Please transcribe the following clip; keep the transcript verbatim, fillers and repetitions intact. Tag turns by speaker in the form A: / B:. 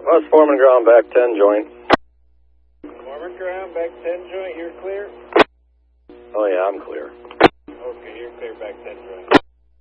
A: West Foreman ground, back ten joint.
B: Foreman ground, back ten joint, you're clear?
A: Oh yeah, I'm clear.
B: Okay, you're clear, back ten joint.